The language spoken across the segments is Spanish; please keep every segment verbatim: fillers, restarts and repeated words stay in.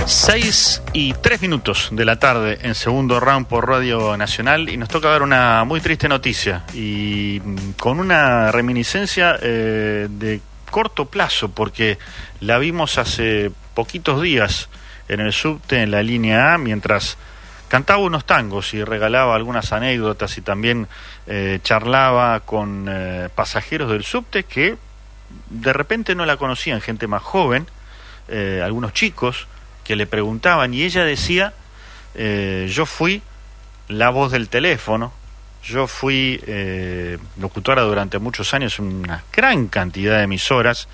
Seis y tres minutos de la tarde en Segundo Round por Radio Nacional, y nos toca dar una muy triste noticia y con una reminiscencia eh, de corto plazo, porque la vimos hace poquitos días en el subte, en la línea A, mientras cantaba unos tangos y regalaba algunas anécdotas, y también eh, charlaba con eh, pasajeros del subte que de repente no la conocían, gente más joven, eh, algunos chicos que le preguntaban, y ella decía, eh, yo fui la voz del teléfono, yo fui eh, locutora durante muchos años en una gran cantidad de emisoras,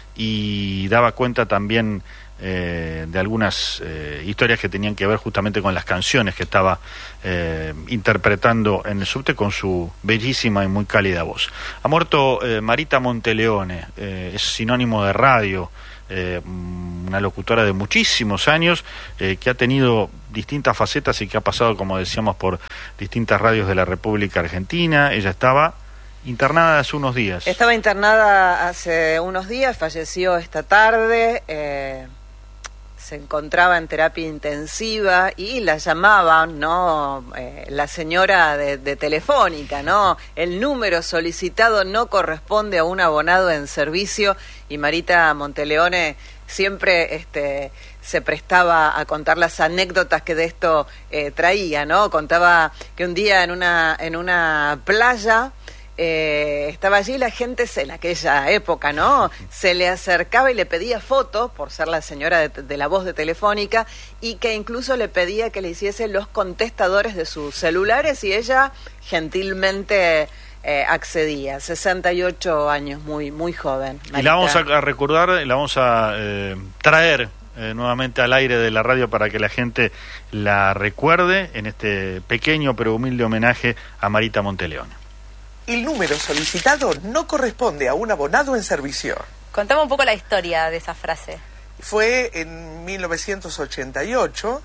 y daba cuenta también eh, de algunas eh, historias que tenían que ver justamente con las canciones que estaba eh, interpretando en el subte con su bellísima y muy cálida voz. Ha muerto eh, Marita Monteleone, eh, es sinónimo de radio, Eh, una locutora de muchísimos años, eh, que ha tenido distintas facetas y que ha pasado, como decíamos, por distintas radios de la República Argentina. Ella estaba internada hace unos días. Estaba internada hace unos días, falleció esta tarde, eh, se encontraba en terapia intensiva y la llamaban, ¿no? Eh, la señora de, de Telefónica, ¿no? El número solicitado no corresponde a un abonado en servicio, y Marita Monteleone siempre este, se prestaba a contar las anécdotas que de esto eh, traía, ¿no? Contaba que un día en una, en una playa Eh, estaba allí la gente, en aquella época, ¿no? Se le acercaba y le pedía fotos, por ser la señora de, de la voz de Telefónica, y que incluso le pedía que le hiciese los contestadores de sus celulares, y ella gentilmente eh, accedía. sesenta y ocho años, muy, muy joven. Marita. Y la vamos a, a recordar, la vamos a eh, traer eh, nuevamente al aire de la radio para que la gente la recuerde en este pequeño pero humilde homenaje a Marita Monteleone. El número solicitado no corresponde a un abonado en servicio. Contame un poco la historia de esa frase. Fue en mil novecientos ochenta y ocho,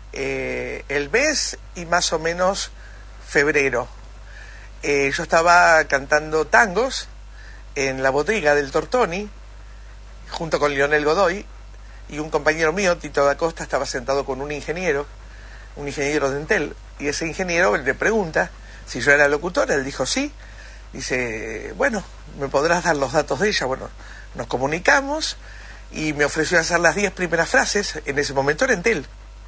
eh, el mes y más o menos febrero. Eh, yo estaba cantando tangos en la bodega del Tortoni, junto con Lionel Godoy, y un compañero mío, Tito da Costa, estaba sentado con un ingeniero, un ingeniero de Entel, y ese ingeniero le pregunta si yo era locutora. Él dijo sí. Dice, bueno, ¿me podrás dar los datos de ella? Bueno, nos comunicamos y me ofreció hacer las diez primeras frases. En ese momento era Entel,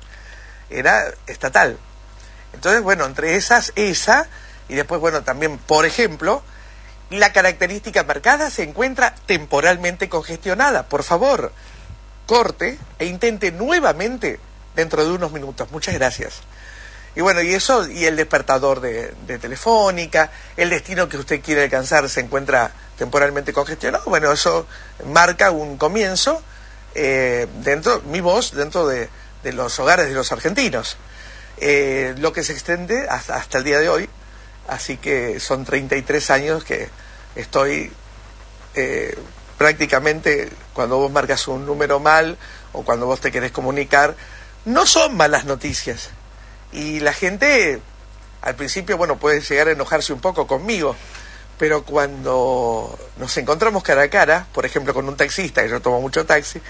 era estatal. Entonces, bueno, entre esas, esa, y después, bueno, también, por ejemplo, la característica marcada se encuentra temporalmente congestionada. Por favor, corte e intente nuevamente dentro de unos minutos. Muchas gracias. Y bueno, y eso, y el despertador de, de Telefónica, el destino que usted quiere alcanzar se encuentra temporalmente congestionado. Bueno, eso marca un comienzo, eh, dentro, mi voz, dentro de, de los hogares de los argentinos. Eh, lo que se extiende hasta, hasta el día de hoy, así que son treinta y tres años que estoy eh, prácticamente, cuando vos marcas un número mal, o cuando vos te querés comunicar, no son malas noticias. Y la gente, al principio, bueno, puede llegar a enojarse un poco conmigo, pero cuando nos encontramos cara a cara, por ejemplo con un taxista, que yo tomo mucho taxi,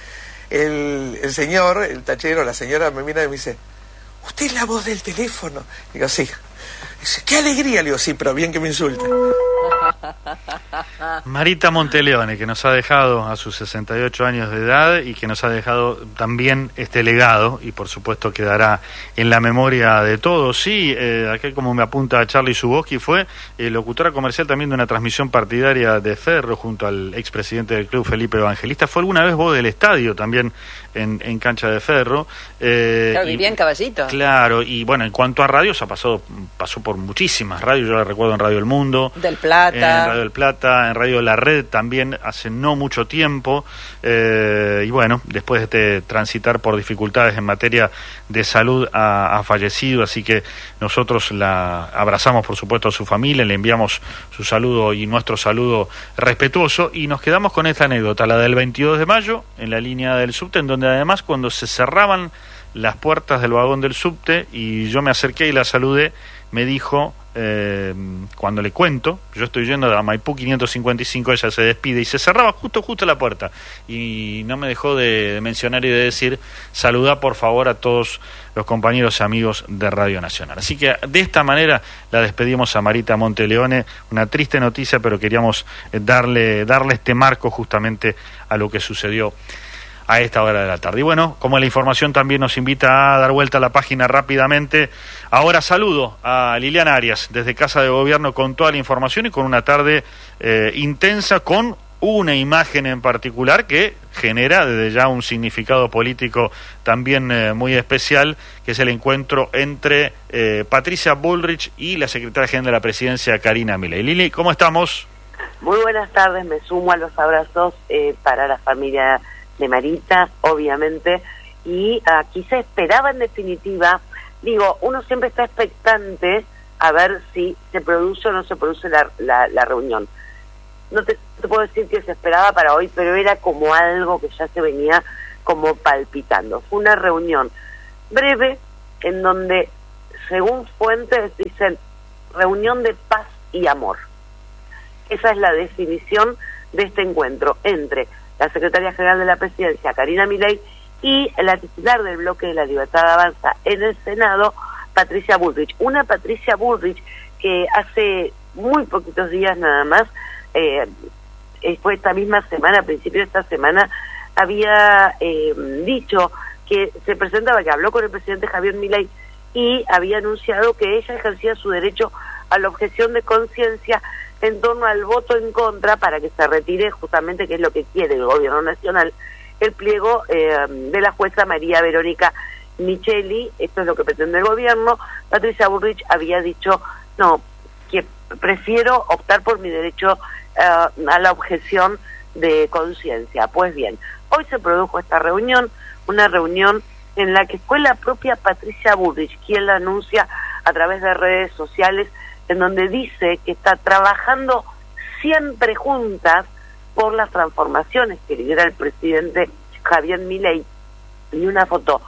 el, el señor, el tachero, la señora me mira y me dice, ¿usted es la voz del teléfono? Digo, sí. Dice, qué alegría. Le digo, sí, pero bien que me insulte. Marita Monteleone, que nos ha dejado a sus sesenta y ocho años de edad, y que nos ha dejado también este legado, y por supuesto quedará en la memoria de todos. Sí, eh, aquel, como me apunta Charlie Zuboski, fue eh, locutora comercial también de una transmisión partidaria de Ferro junto al expresidente del club, Felipe Evangelista. Fue alguna vez voz del estadio también en, en cancha de Ferro. Eh, claro, vivía en Caballito. Claro, y bueno, en cuanto a radios, ha pasado, pasó por muchísimas radios. Yo la recuerdo en Radio El Mundo, del Plata, en Radio del Plata, en Radio La Red también hace no mucho tiempo, eh, y bueno, después de este transitar por dificultades en materia de salud ha, ha fallecido, así que nosotros la abrazamos, por supuesto, a su familia, le enviamos su saludo y nuestro saludo respetuoso, y nos quedamos con esta anécdota, la del veintidós de mayo, en la línea del subte, en donde además cuando se cerraban las puertas del vagón del subte y yo me acerqué y la saludé, me dijo, eh, cuando le cuento, yo estoy yendo a Maipú quinientos cincuenta y cinco, ella se despide y se cerraba justo, justo la puerta. Y no me dejó de, de mencionar y de decir, saludá por favor a todos los compañeros y amigos de Radio Nacional. Así que de esta manera la despedimos a Marita Monteleone, una triste noticia, pero queríamos darle, darle este marco justamente a lo que sucedió a esta hora de la tarde. Y bueno, como la información también nos invita a dar vuelta a la página rápidamente, ahora saludo a Liliana Arias desde Casa de Gobierno con toda la información y con una tarde eh, intensa, con una imagen en particular que genera desde ya un significado político también eh, muy especial, que es el encuentro entre eh, Patricia Bullrich y la secretaria general de la Presidencia, Karina Milei. Lili, ¿cómo estamos? Muy buenas tardes, me sumo a los abrazos eh, para la familia de Marita, obviamente, y aquí se esperaba en definitiva, digo, uno siempre está expectante a ver si se produce o no se produce la, la, la reunión. No te, te puedo decir que se esperaba para hoy, pero era como algo que ya se venía como palpitando. Fue una reunión breve en donde, según fuentes, dicen reunión de paz y amor. Esa es la definición de este encuentro entre la secretaria general de la Presidencia, Karina Milei, y la titular del bloque de la Libertad Avanza en el Senado, Patricia Bullrich. Una Patricia Bullrich que hace muy poquitos días nada más, eh, fue esta misma semana, a principio de esta semana, había eh, dicho que se presentaba, que habló con el presidente Javier Milei y había anunciado que ella ejercía su derecho a la objeción de conciencia en torno al voto en contra para que se retire justamente, que es lo que quiere el gobierno nacional, el pliego eh, de la jueza María Verónica Micheli. Esto es lo que pretende el gobierno. Patricia Bullrich había dicho, no, que prefiero optar por mi derecho eh, a la objeción de conciencia. Pues bien, hoy se produjo esta reunión, una reunión en la que fue la propia Patricia Bullrich quien la anuncia a través de redes sociales, en donde dice que está trabajando siempre juntas por las transformaciones que lidera el presidente Javier Milei, y una foto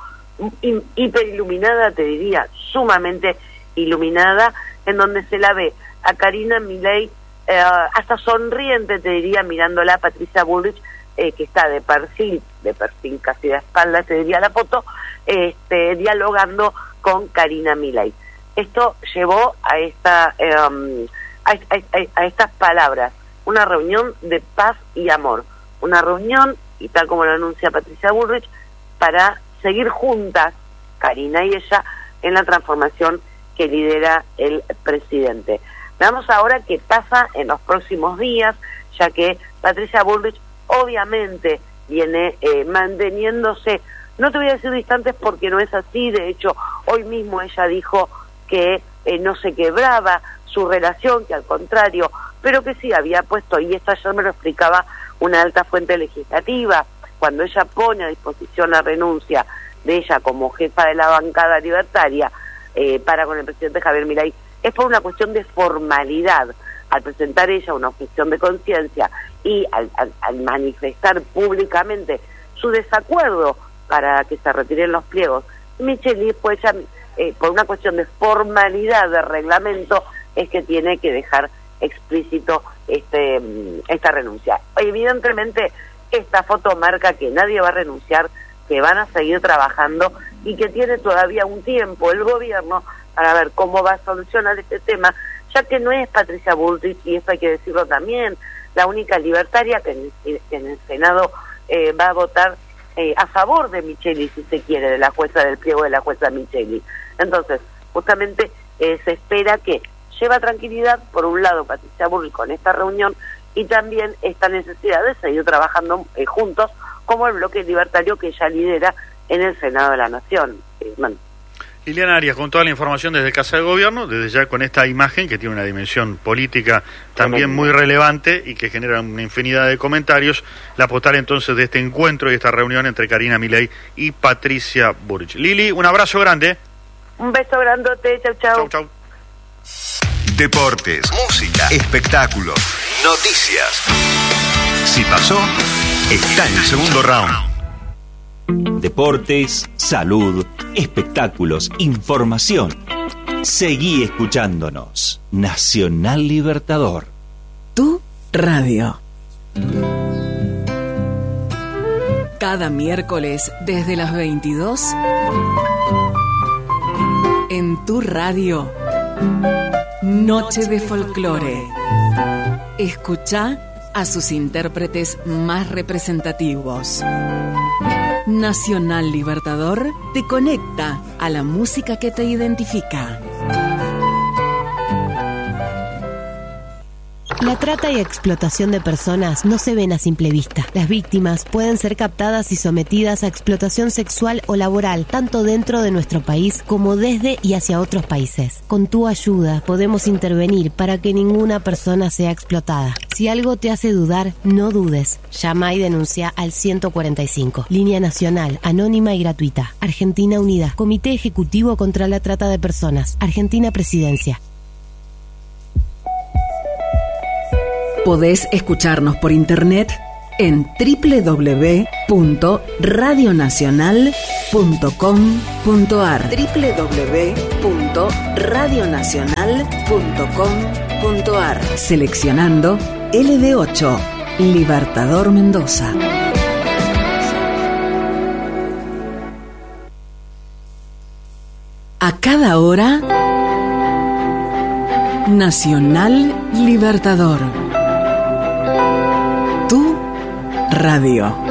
hiperiluminada, te diría, sumamente iluminada, en donde se la ve a Karina Milei, eh, hasta sonriente, te diría, mirándola a Patricia Bullrich, eh, que está de perfil, de perfil casi de espalda, te diría la foto, este, dialogando con Karina Milei. Esto llevó a esta eh, um, a, a, a estas palabras, una reunión de paz y amor, una reunión, y tal como lo anuncia Patricia Bullrich, para seguir juntas, Karina y ella, en la transformación que lidera el presidente. Veamos ahora qué pasa en los próximos días, ya que Patricia Bullrich obviamente viene eh, manteniéndose, no te voy a decir distantes porque no es así, de hecho hoy mismo ella dijo que eh, no se quebraba su relación, que al contrario, pero que sí había puesto, y esto ayer me lo explicaba una alta fuente legislativa, cuando ella pone a disposición la renuncia de ella como jefa de la bancada libertaria eh, para con el presidente Javier Milei, es por una cuestión de formalidad. Al presentar ella una objeción de conciencia y al, al, al manifestar públicamente su desacuerdo para que se retiren los pliegos, Micheli, pues ella, eh, por una cuestión de formalidad de reglamento, es que tiene que dejar explícito este esta renuncia. Evidentemente, esta foto marca que nadie va a renunciar, que van a seguir trabajando y que tiene todavía un tiempo el gobierno para ver cómo va a solucionar este tema, ya que no es Patricia Bullrich, y eso hay que decirlo también, la única libertaria que en el, que en el Senado eh, va a votar eh, a favor de Micheli, si se quiere, de la jueza del pliego de la jueza Micheli. Entonces, justamente eh, se espera que lleva tranquilidad, por un lado, Patricia Bullrich con esta reunión, y también esta necesidad de seguir trabajando eh, juntos como el bloque libertario que ya lidera en el Senado de la Nación. Eh, bueno. Liliana Arias, con toda la información desde Casa de Gobierno, desde ya con esta imagen que tiene una dimensión política también muy relevante y que genera una infinidad de comentarios, la postal entonces de este encuentro y esta reunión entre Karina Milei y Patricia Bullrich. Lili, un abrazo grande. Un beso grandote, chau chau. Chau chau. Deportes, música, espectáculos, noticias. Si pasó, está en el segundo round. Deportes, salud, espectáculos, información. Seguí escuchándonos. Nacional Libertador. Tu radio. Cada miércoles desde las veintidós en tu radio. Noche de Folclore. Escucha a sus intérpretes más representativos. Nacional Libertador te conecta a la música que te identifica. La trata y explotación de personas no se ven a simple vista. Las víctimas pueden ser captadas y sometidas a explotación sexual o laboral, tanto dentro de nuestro país como desde y hacia otros países. Con tu ayuda podemos intervenir para que ninguna persona sea explotada. Si algo te hace dudar, no dudes. Llama y denuncia al ciento cuarenta y cinco. Línea nacional, anónima y gratuita. Argentina Unida. Comité Ejecutivo contra la Trata de Personas. Argentina Presidencia. Podés escucharnos por internet en doble u doble u doble u punto radio nacional punto com punto a r doble u doble u doble u punto radio nacional punto com punto a r seleccionando L D ocho, Libertador Mendoza. A cada hora, Nacional Libertador. Tu radio.